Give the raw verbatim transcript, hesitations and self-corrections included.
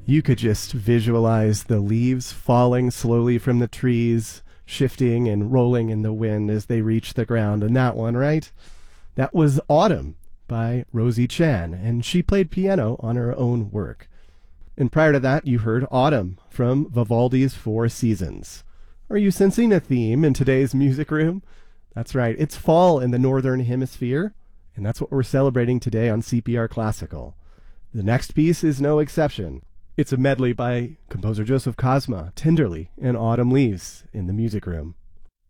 You could just visualize the leaves falling slowly from the trees, shifting and rolling in the wind as they reach the ground. And that one, right? That was Autumn by Rosie Chan, and she played piano on her own work. And prior to that, you heard Autumn from Vivaldi's Four Seasons. Are you sensing a theme in today's music room? That's right, it's fall in the Northern Hemisphere, and that's what we're celebrating today on C P R Classical. The next piece is no exception. It's a medley by composer Joseph Kosma, Tenderly, and Autumn Leaves in the music room.